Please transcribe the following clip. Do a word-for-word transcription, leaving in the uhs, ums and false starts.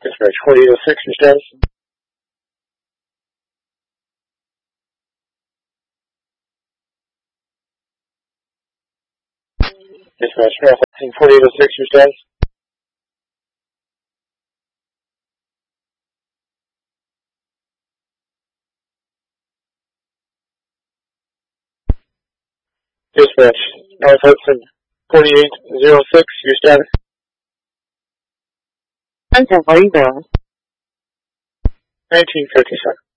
Dispatch forty-eight oh six, your status? Dispatch North forty-eight oh six, your status? Dispatch North Hudson forty-eight oh six, your status? Center, where are you going? nineteen fifty-seven.